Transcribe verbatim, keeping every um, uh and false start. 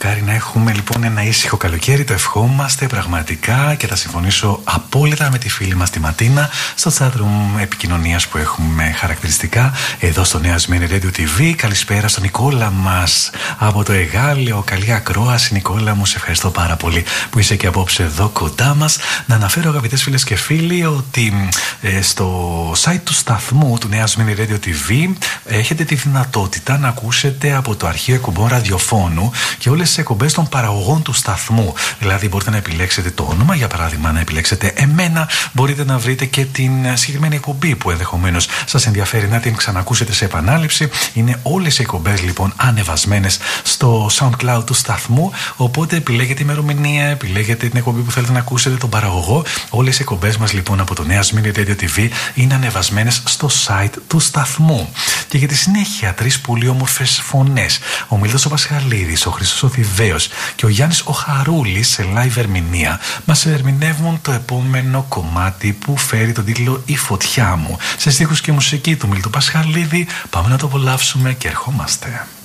Μακάρι να έχουμε λοιπόν ένα ήσυχο καλοκαίρι, το ευχόμαστε πραγματικά και θα συμφωνήσω απόλυτα με τη φίλη μας τη Ματίνα στο chatroom επικοινωνίας που έχουμε χαρακτηριστικά εδώ στο Νέα Σμήνη Radio τι βι. Καλησπέρα στον Νικόλα μας από το Εγάλεο. Καλή ακρόαση, Νικόλα μου, σε ευχαριστώ πάρα πολύ που είσαι και απόψε εδώ κοντά μας. Να αναφέρω, αγαπητές φίλες και φίλοι, ότι ε, στο site του σταθμού του Νέα Σμήνη Radio τι βι έχετε τη δυνατότητα να ακούσετε από το αρχείο εκπομπών ραδιοφώνου και όλες τις εκπομπές των παραγωγών του σταθμού. Δηλαδή, μπορείτε να επιλέξετε το όνομα, για παράδειγμα, να επιλέξετε εμένα. Μπορείτε να βρείτε και την συγκεκριμένη εκπομπή που ενδεχομένως σας ενδιαφέρει να την ξανακούσετε σε επανάληψη. Είναι όλες οι εκπομπές λοιπόν ανεβασμένες στο SoundCloud του σταθμού. Οπότε επιλέγετε ημερομηνία, επιλέγετε την εκπομπή που θέλετε να ακούσετε, τον παραγωγό. Όλες οι εκπομπές μας λοιπόν από το Νέα Σμήνη Radio τι βι είναι ανεβασμένες στο site του σταθμού. Και για τη συνέχεια, τρεις πολύ όμορφες φωνές. Ο Μίλτος ο Πασχαλίδης, ο Χρήστος ο Θηβαίος και ο Γιάννης ο Χαρούλης σε live ερμηνεία μας ερμηνεύουν το επόμενο κομμάτι που φέρει τον τίτλο «Η φωτιά μου». Σε στίχους και μουσική του Μίλτου Πασχαλίδη, πάμε να το απολαύσουμε και ερχόμαστε.